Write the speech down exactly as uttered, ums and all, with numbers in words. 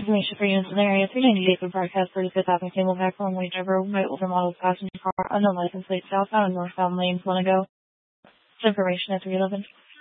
Information for units in the area. three ninety-eight for broadcast thirty-fifth Avenue Camelback runway driver by older model passenger car unknown license plate southbound and northbound lanes want to go. Information at three eleven.